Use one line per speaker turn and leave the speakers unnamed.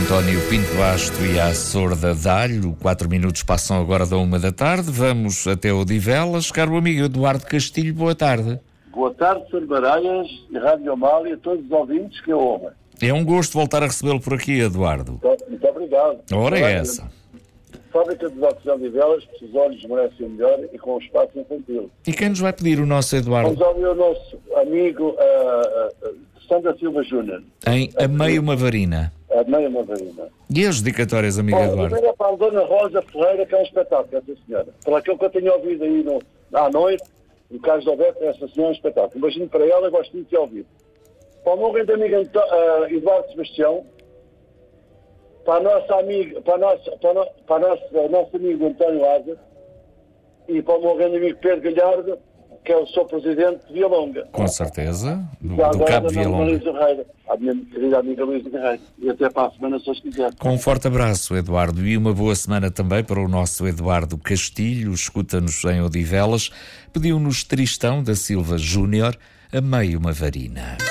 António Pinto Basto e à Sorda d'Alho. 4 minutos passam agora da 1 da tarde. Vamos até Odivelas. Caro amigo Eduardo Castilho, boa tarde.
Boa tarde, Sr. Baralhas e Rádio Amália e a todos os ouvintes que eu ouvo.
É um gosto voltar a recebê-lo por aqui, Eduardo.
Muito obrigado.
A hora é essa.
A Fábrica de Óculos de Odivelas, que os olhos merecem melhor e com o espaço infantil.
E quem nos vai pedir o nosso Eduardo?
Vamos ouvir o nosso amigo Sandra Silva Júnior.
Em A Meio Mavarina.
A Meia Mavarina.
E as dedicatórias, amigo Eduardo?
Primeiro é para a Dona Rosa Ferreira, que é um espetáculo, essa senhora. Por aquilo que eu tenho ouvido aí à noite, no caso do Alberto, essa senhora é um espetáculo. Imagino para ela, eu gosto muito de ouvir. Para o meu grande amigo Eduardo Sebastião, para a nossa amiga, nosso amigo António Asa, e para o meu grande amigo Pedro Galhardo, que é o seu presidente de Vialonga.
Com certeza, do
Agora,
Cabo de Vialonga.
A minha querida amiga Luísa Guerreiro. E até para a semana, se os quiser.
Com um forte abraço, Eduardo, e uma boa semana também para o nosso Eduardo Castilho. Escuta-nos em Odivelas. Pediu-nos Tristão da Silva Júnior, A Meio Mavarina.